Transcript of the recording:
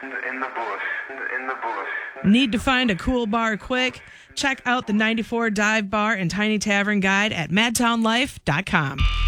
In the bush. In the bush. Need to find a cool bar quick? Check out the 94 Dive Bar and Tiny Tavern Guide at madtownlife.com.